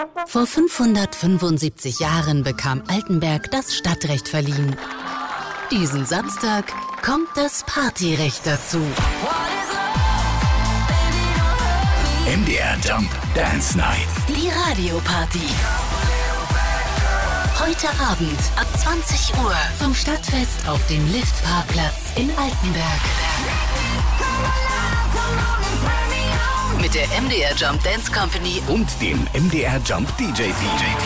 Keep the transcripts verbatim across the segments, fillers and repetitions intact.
Vor fünfhundertfünfundsiebzig Jahren bekam Altenberg das Stadtrecht verliehen. Diesen Samstag kommt das Partyrecht dazu. M D R Jump Dance Night. Die Radioparty. Heute Abend ab zwanzig Uhr zum Stadtfest auf dem Liftparkplatz in Altenberg. Mit der M D R Jump Dance Company und dem M D R Jump D J Team.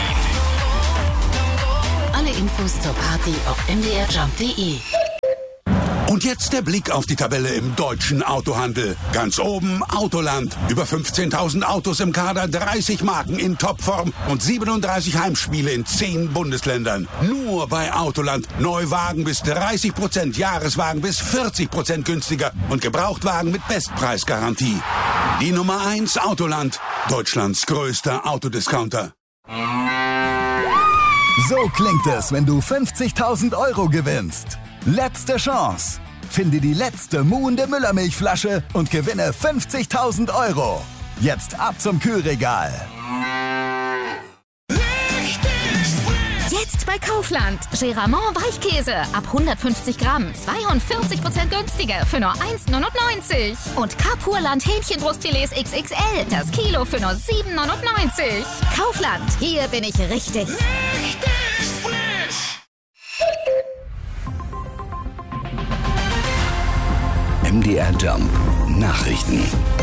Alle Infos zur Party auf m d r jump punkt d e. Und jetzt der Blick auf die Tabelle im deutschen Autohandel. Ganz oben Autoland. Über fünfzehntausend Autos im Kader, dreißig Marken in Topform und siebenunddreißig Heimspiele in zehn Bundesländern. Nur bei Autoland. Neuwagen bis dreißig Prozent, Jahreswagen bis vierzig Prozent günstiger und Gebrauchtwagen mit Bestpreisgarantie. Die Nummer eins Autoland. Deutschlands größter Autodiscounter. So klingt es, wenn du fünfzigtausend Euro gewinnst. Letzte Chance. Finde die letzte muhende Müllermilchflasche und gewinne fünfzigtausend Euro. Jetzt ab zum Kühlregal. Jetzt bei Kaufland. Geramont Weichkäse ab hundertfünfzig Gramm. zweiundvierzig Prozent günstiger für nur eins neunundneunzig. Und Carpurland Hähnchenbrustfilets X X L. Das Kilo für nur sieben neunundneunzig. Kaufland. Hier bin ich richtig. Richtig frisch. M D R Jump Nachrichten.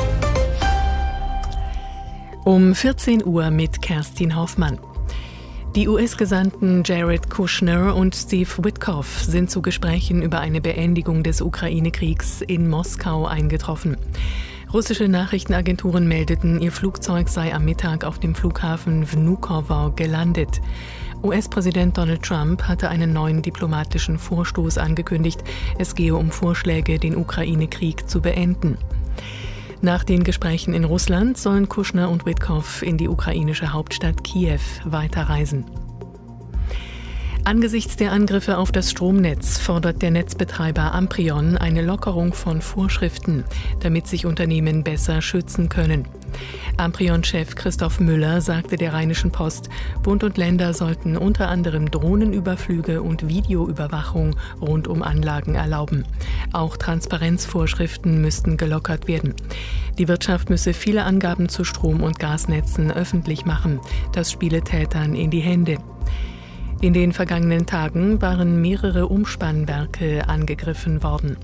Um vierzehn Uhr mit Kerstin Hoffmann. Die U S-Gesandten Jared Kushner und Steve Witkoff sind zu Gesprächen über eine Beendigung des Ukraine-Kriegs in Moskau eingetroffen. Russische Nachrichtenagenturen meldeten, ihr Flugzeug sei am Mittag auf dem Flughafen Vnukovo gelandet. U S-Präsident Donald Trump hatte einen neuen diplomatischen Vorstoß angekündigt. Es gehe um Vorschläge, den Ukraine-Krieg zu beenden. Nach den Gesprächen in Russland sollen Kushner und Witkoff in die ukrainische Hauptstadt Kiew weiterreisen. Angesichts der Angriffe auf das Stromnetz fordert der Netzbetreiber Amprion eine Lockerung von Vorschriften, damit sich Unternehmen besser schützen können. Amprion-Chef Christoph Müller sagte der Rheinischen Post, Bund und Länder sollten unter anderem Drohnenüberflüge und Videoüberwachung rund um Anlagen erlauben. Auch Transparenzvorschriften müssten gelockert werden. Die Wirtschaft müsse viele Angaben zu Strom- und Gasnetzen öffentlich machen. Das spiele Tätern in die Hände. In den vergangenen Tagen waren mehrere Umspannwerke angegriffen worden.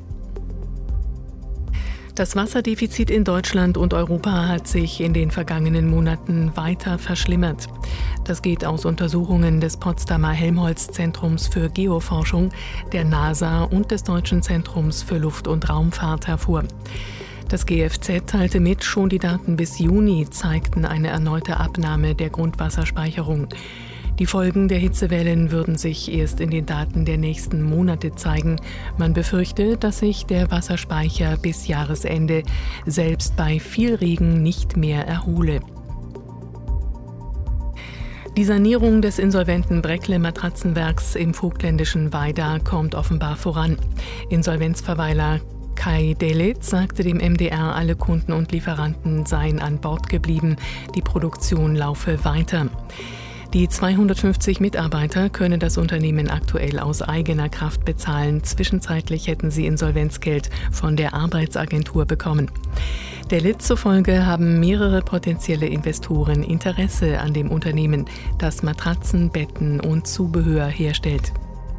Das Wasserdefizit in Deutschland und Europa hat sich in den vergangenen Monaten weiter verschlimmert. Das geht aus Untersuchungen des Potsdamer Helmholtz-Zentrums für Geoforschung, der NASA und des Deutschen Zentrums für Luft- und Raumfahrt hervor. Das G F Z teilte mit, schon die Daten bis Juni zeigten eine erneute Abnahme der Grundwasserspeicherung. Die Folgen der Hitzewellen würden sich erst in den Daten der nächsten Monate zeigen. Man befürchte, dass sich der Wasserspeicher bis Jahresende selbst bei viel Regen nicht mehr erhole. Die Sanierung des insolventen Breckle-Matratzenwerks im vogtländischen Weida kommt offenbar voran. Insolvenzverweiler Kai Delitz sagte dem M D R, alle Kunden und Lieferanten seien an Bord geblieben. Die Produktion laufe weiter. Die zweihundertfünfzig Mitarbeiter können das Unternehmen aktuell aus eigener Kraft bezahlen. Zwischenzeitlich hätten sie Insolvenzgeld von der Arbeitsagentur bekommen. Der Litz zufolge haben mehrere potenzielle Investoren Interesse an dem Unternehmen, das Matratzen, Betten und Zubehör herstellt.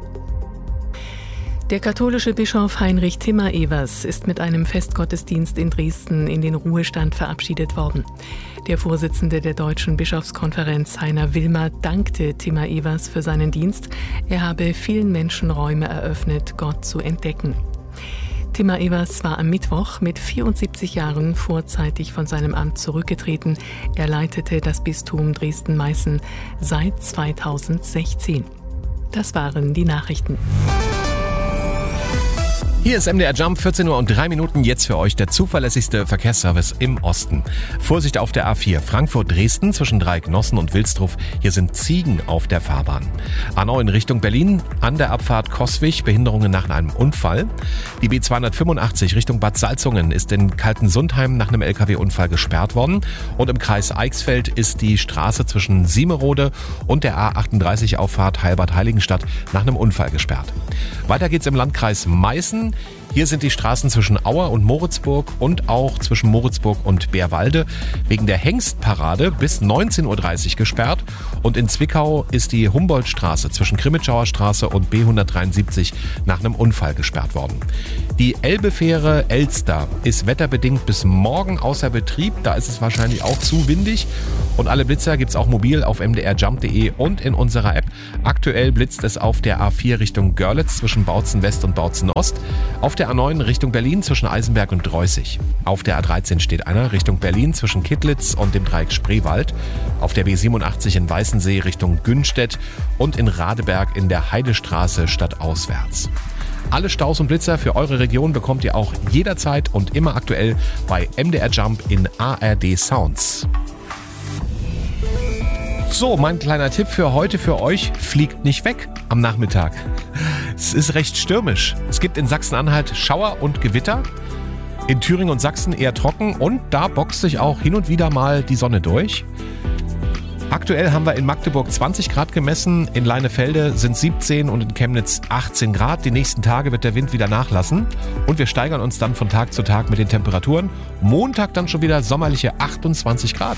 Der katholische Bischof Heinrich Timmer-Evers ist mit einem Festgottesdienst in Dresden in den Ruhestand verabschiedet worden. Der Vorsitzende der Deutschen Bischofskonferenz, Heiner Wilmer, dankte Timmer-Evers für seinen Dienst. Er habe vielen Menschen Räume eröffnet, Gott zu entdecken. Timmer-Evers war am Mittwoch mit vierundsiebzig Jahren vorzeitig von seinem Amt zurückgetreten. Er leitete das Bistum Dresden-Meißen seit zweitausendsechzehn. Das waren die Nachrichten. Hier ist M D R Jump, vierzehn Uhr und drei Minuten, jetzt für euch der zuverlässigste Verkehrsservice im Osten. Vorsicht auf der A vier, Frankfurt-Dresden zwischen Dreiecknossen und Wilsdruff. Hier sind Ziegen auf der Fahrbahn. A neun Richtung Berlin, an der Abfahrt Coswig, Behinderungen nach einem Unfall. Die B zweihundertfünfundachtzig Richtung Bad Salzungen ist in Kaltensundheim nach einem L K W-Unfall gesperrt worden. Und im Kreis Eichsfeld ist die Straße zwischen Siemerode und der A achtunddreißig Auffahrt Heilbad-Heiligenstadt nach einem Unfall gesperrt. Weiter geht's im Landkreis Meißen. Hier sind die Straßen zwischen Auer und Moritzburg und auch zwischen Moritzburg und Bärwalde wegen der Hengstparade bis neunzehn Uhr dreißig gesperrt. Und in Zwickau ist die Humboldtstraße zwischen Krimitschauer Straße und B hundertdreiundsiebzig nach einem Unfall gesperrt worden. Die Elbefähre Elster ist wetterbedingt bis morgen außer Betrieb. Da ist es wahrscheinlich auch zu windig. Und alle Blitzer gibt's auch mobil auf m d r jump punkt d e und in unserer App. Aktuell blitzt es auf der A vier Richtung Görlitz zwischen Bautzen West und Bautzen Ost. Auf der A neun Richtung Berlin zwischen Eisenberg und Dreußig. Auf der A dreizehn steht einer Richtung Berlin zwischen Kittlitz und dem Dreieck Spreewald. Auf der B siebenundachtzig in Weißensee Richtung Günnstedt und in Radeberg in der Heidestraße stadtauswärts. Alle Staus und Blitzer für eure Region bekommt ihr auch jederzeit und immer aktuell bei M D R Jump in A R D Sounds. So, mein kleiner Tipp für heute für euch: Fliegt nicht weg am Nachmittag. Es ist recht stürmisch. Es gibt in Sachsen-Anhalt Schauer und Gewitter. In Thüringen und Sachsen eher trocken und da boxt sich auch hin und wieder mal die Sonne durch. Aktuell haben wir in Magdeburg zwanzig Grad gemessen, in Leinefelde sind siebzehn und in Chemnitz achtzehn Grad. Die nächsten Tage wird der Wind wieder nachlassen und wir steigern uns dann von Tag zu Tag mit den Temperaturen. Montag dann schon wieder sommerliche achtundzwanzig Grad.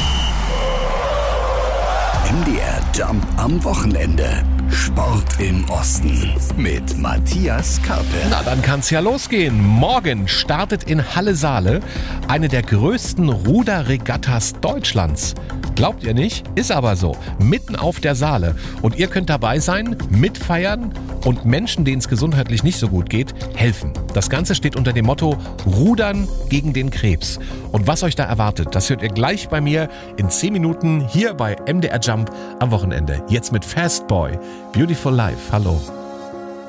M D R Jump am Wochenende. Sport im Osten mit Matthias Karpe. Na, dann kann's ja losgehen. Morgen startet in Halle-Saale eine der größten Ruderregattas Deutschlands. Glaubt ihr nicht? Ist aber so. Mitten auf der Saale. Und ihr könnt dabei sein, mitfeiern und Menschen, denen es gesundheitlich nicht so gut geht, helfen. Das Ganze steht unter dem Motto Rudern gegen den Krebs. Und was euch da erwartet, das hört ihr gleich bei mir in zehn Minuten hier bei M D R Jump am Wochenende. Jetzt mit Fast Boy. Beautiful Life. Hallo.